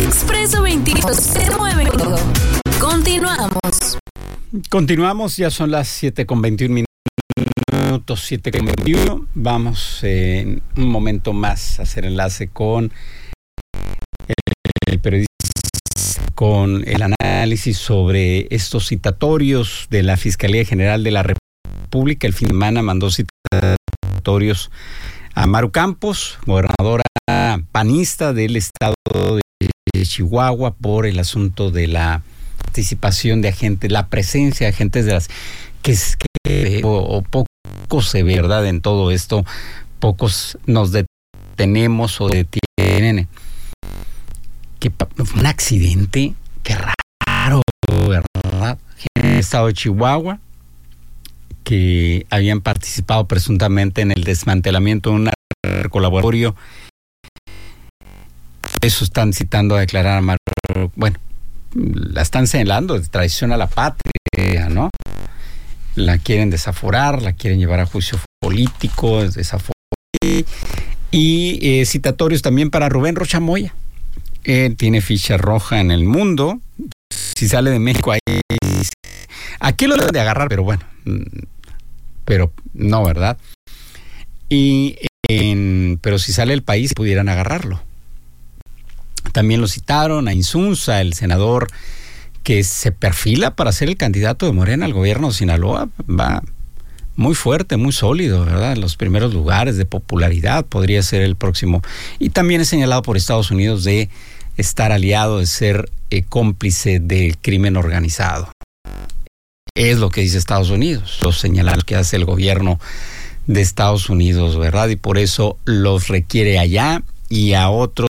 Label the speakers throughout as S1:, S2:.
S1: Expreso 22 se mueve todo. Continuamos, ya son las 7:21 minutos, 7:21. Vamos en un momento más a hacer enlace con el periodista, con el análisis sobre estos citatorios de la Fiscalía General de la República. El fin de semana mandó citatorios a Maru Campos, gobernadora panista del estado de Chihuahua, por el asunto de la participación de agentes, la presencia de agentes de las que poco se ve, ¿verdad? En todo esto, pocos nos detenemos o detienen. Que un accidente, qué raro, ¿verdad? En el estado de Chihuahua, que habían participado presuntamente en el desmantelamiento de un narcolaboratorio. Eso están citando a declarar a Maru. Bueno, la están señalando de traición a la patria, ¿no? La quieren desaforar, la quieren llevar a juicio político, desaforar. Y citatorios también para Rubén Rocha Moya. Tiene ficha roja en el mundo. Si sale de México, ahí aquí lo deben de agarrar, pero bueno, pero no, ¿verdad? Pero si sale del país, pudieran agarrarlo. También lo citaron a Insunza, el senador que se perfila para ser el candidato de Morena al gobierno de Sinaloa. Va muy fuerte, muy sólido, ¿verdad? En los primeros lugares de popularidad, podría ser el próximo. Y también es señalado por Estados Unidos de estar aliado, de ser cómplice del crimen organizado. Es lo que dice Estados Unidos, lo señala que hace el gobierno de Estados Unidos, ¿verdad? Y por eso los requiere allá y a otros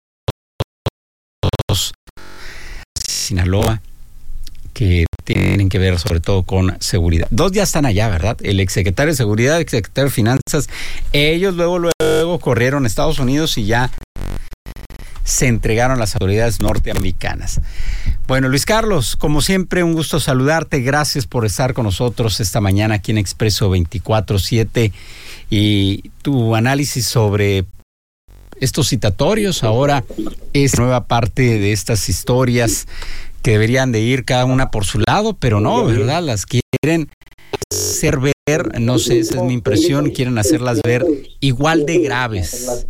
S1: Sinaloa que tienen que ver sobre todo con seguridad. Dos ya están allá, ¿verdad? El exsecretario de Seguridad, el exsecretario de Finanzas, ellos luego corrieron a Estados Unidos y ya se entregaron a las autoridades norteamericanas. Bueno, Luis Carlos, como siempre, un gusto saludarte. Gracias por estar con nosotros esta mañana aquí en Expreso 24/7 y tu análisis sobre estos citatorios. Ahora es nueva parte de estas historias que deberían de ir cada una por su lado, pero no, ¿verdad? Las quieren hacer ver, no sé, esa es mi impresión, quieren hacerlas ver igual de graves.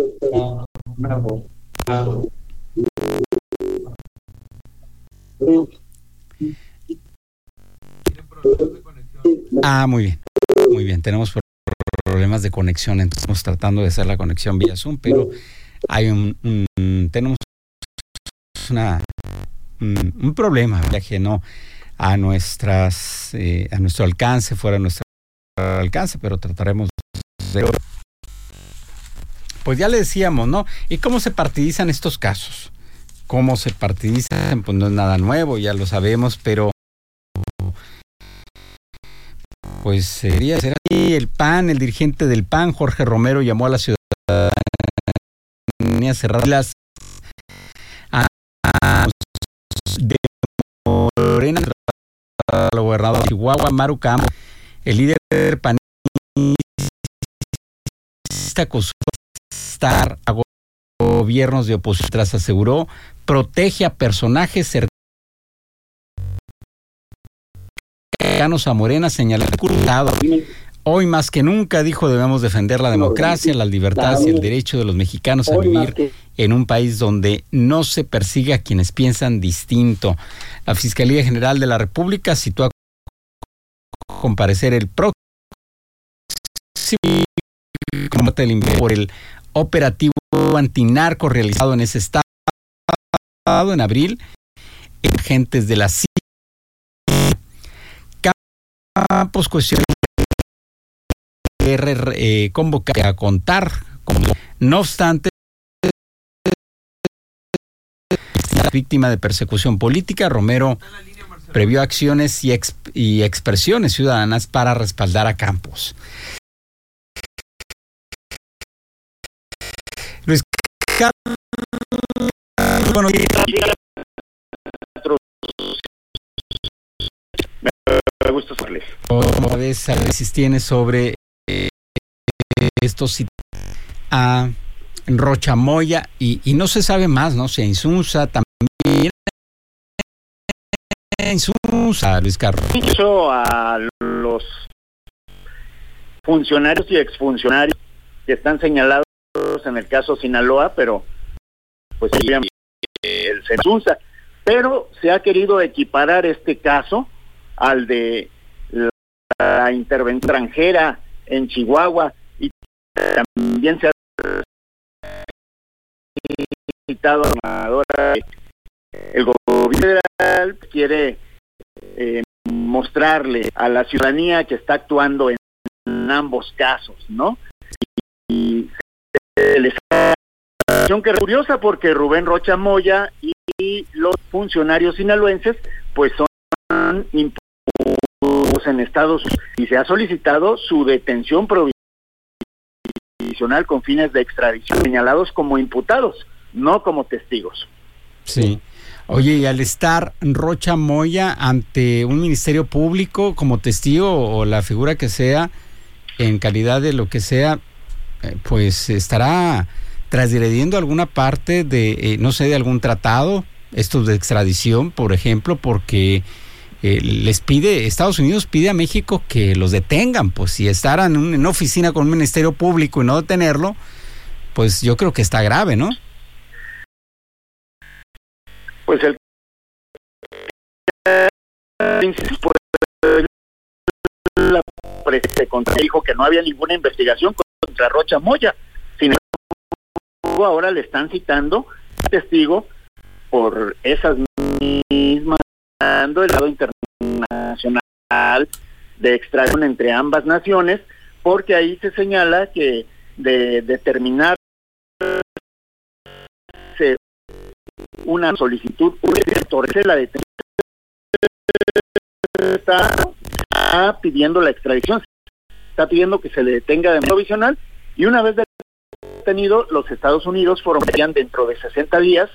S1: Muy bien, tenemos problemas de conexión, entonces estamos tratando de hacer la conexión vía Zoom, pero hay tenemos un problema ajeno a nuestro alcance, fuera de nuestro alcance, pero trataremos de... Pues ya le decíamos, ¿no? ¿Y cómo se partidizan estos casos? ¿Cómo se partidizan? Pues no es nada nuevo, ya lo sabemos, pero pues sería ser así. El PAN, el dirigente del PAN, Jorge Romero, llamó a la ciudadanía a cerrar las de Morena, la gobernadora de Chihuahua, Maru Campos, el líder panista, acusó de estar a gobiernos de oposición, tras aseguró protege a personajes cercanos a Morena, señaló el culpado. Hoy más que nunca, dijo, debemos defender la democracia, las libertades y el derecho de los mexicanos a vivir en un país donde no se persiga a quienes piensan distinto. La Fiscalía General de la República citó a comparecer el próximo por el operativo antinarco realizado en ese estado en abril. Agentes de la CIA Campos cuestionó convocar a contar. No obstante, víctima de persecución política, Romero previó acciones y expresiones ciudadanas para respaldar a Campos. Luis Carlos, bueno,
S2: me gusta saberles.
S1: ¿Cómo ves, si tienes sobre estos a Rocha Moya y no se sabe más, ¿no? Se Insunza también insulsa, Luis Carlos.
S2: Hizo a los funcionarios y exfuncionarios que están señalados en el caso Sinaloa, pero pues el se insulsa. Pero se ha querido equiparar este caso al de la intervención extranjera en Chihuahua, y también se ha citado a el gobierno federal quiere mostrarle a la ciudadanía que está actuando en ambos casos, ¿no? Y les que es curiosa porque Rubén Rocha Moya y los funcionarios sinaloenses pues son imputados en Estados Unidos y se ha solicitado su detención provisional con fines de extradición, señalados como imputados, no como testigos.
S1: Sí. Oye, y al estar Rocha Moya ante un ministerio público como testigo o la figura que sea, en calidad de lo que sea, pues estará transgrediendo alguna parte de, no sé, de algún tratado, estos de extradición, por ejemplo, porque Estados Unidos pide a México que los detengan, pues si estar en una oficina con un ministerio público y no detenerlo, pues yo creo que está grave, ¿no?
S2: Pues dijo que no había ninguna investigación contra Rocha Moya. Sin embargo, ahora le están citando testigo por esas mismas, el lado internacional de extradición entre ambas naciones, porque ahí se señala que de determinar una solicitud de la detención está pidiendo la extradición, está pidiendo que se le detenga de manera provisional, y una vez detenido, los Estados Unidos formarían dentro de 60 días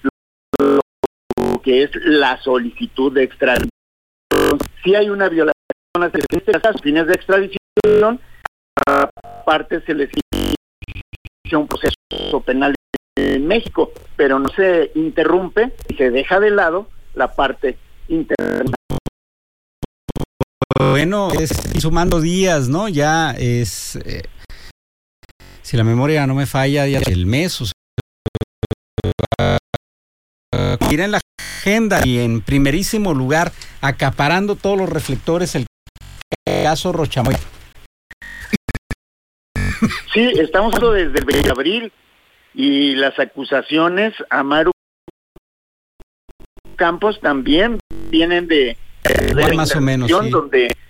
S2: lo que es la solicitud de extradición. Si hay una violación a los fines de extradición, aparte se les inicia un proceso penal en México, pero no se interrumpe y se deja de lado la parte interna.
S1: Bueno, es sumando días, ¿no? Ya es, si la memoria no me falla, ya el mes, o sea, ir en la agenda y en primerísimo lugar, acaparando todos los reflectores, el caso Rocha Moya.
S2: Sí, estamos desde el 20 de abril, y las acusaciones a Maru Campos también vienen de
S1: más o menos, sí,
S2: donde